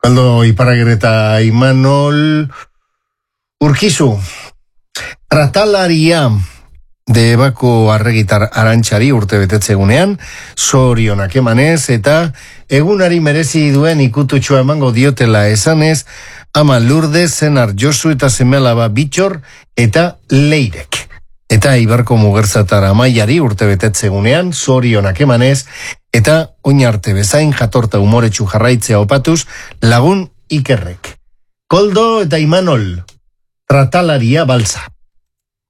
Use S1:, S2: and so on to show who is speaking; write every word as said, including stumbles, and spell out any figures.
S1: Aldo Iparagereta Imanol Urkizu, tratalaria Debako Arregitar Arantxari urte betetzegunean, zorionak emanez eta egunari merezi duen ikututxoa emango diotela esanez, ama Lourdes, senar Josu eta semelaba Bitxor eta Leirek. Eta Ibarko Mugerzatara Amaiari urte betetzegunean, zorionak emanez, eta oinarte bezain jatorta umoretsu jarraitzea opatuz, lagun Ikerrek. Koldo eta Imanol, tratalaria balsa.